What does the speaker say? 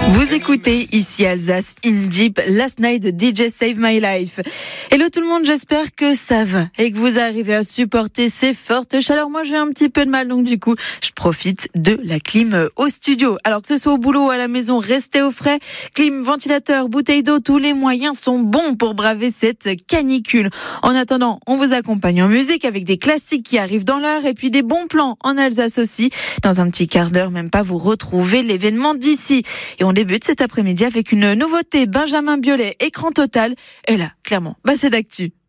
Vous écoutez ici Alsace In Deep, Last Night de DJ Save My Life. Hello tout le monde, j'espère que ça va et que vous arrivez à supporter ces fortes chaleurs. Moi j'ai un petit peu de mal, donc du coup je profite de la clim au studio. Alors que ce soit au boulot ou à la maison, restez au frais. Clim, ventilateur, bouteille d'eau, tous les moyens sont bons pour braver cette canicule. En attendant, on vous accompagne en musique avec des classiques qui arrivent dans l'heure et puis des bons plans en Alsace aussi. Dans un petit quart d'heure, même pas, vous retrouvez l'événement d'ici. Et on débute cet après-midi avec une nouveauté, Benjamin Biolay, Écran Total. Et là, clairement, c'est d'actu.